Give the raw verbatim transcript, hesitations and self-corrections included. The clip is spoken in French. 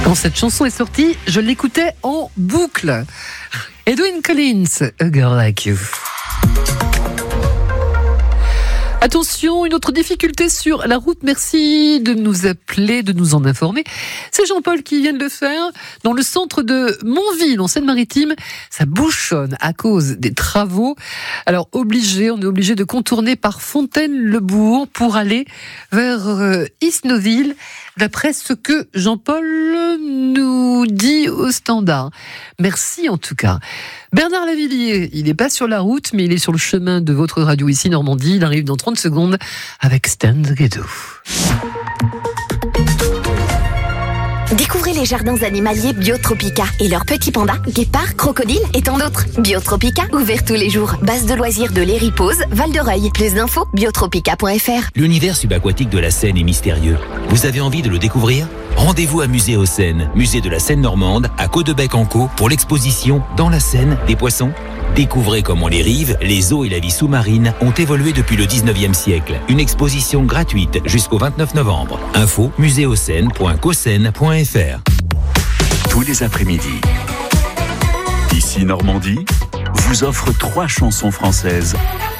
Quand cette chanson est sortie, je l'écoutais en boucle. Edwyn Collins, A Girl Like You. Attention, une autre difficulté sur la route. Merci de nous appeler, de nous en informer. C'est Jean-Paul qui vient de le faire. Dans le centre de Montville, en Seine-Maritime, ça bouchonne à cause des travaux. Alors, obligé, on est obligé de contourner par Fontaine-le-Bourg pour aller vers euh, Isnoville, d'après ce que Jean-Paul nous dit au standard. Merci en tout cas. Bernard Lavillier, il n'est pas sur la route, mais il est sur le chemin de votre radio ici, Normandie. Il arrive dans trente secondes avec Stan Ghetto. Découvrez les jardins animaliers Biotropica et leurs petits pandas, guépards, crocodiles et tant d'autres. Biotropica, ouvert tous les jours. Base de loisirs de l'Héripose, Val-de-Reuil. Plus d'infos, biotropica point f r. L'univers subaquatique de la Seine est mystérieux. Vous avez envie de le découvrir ? Rendez-vous à Musée aux Seines, musée de la Seine normande, à Caudebec-en-Caux, pour l'exposition Dans la Seine des poissons. Découvrez comment les rives, les eaux et la vie sous-marine ont évolué depuis le dix-neuvième siècle. Une exposition gratuite jusqu'au vingt-neuf novembre. Info muséocène point coscène point f r. Tous les après-midi, ici Normandie vous offre trois chansons françaises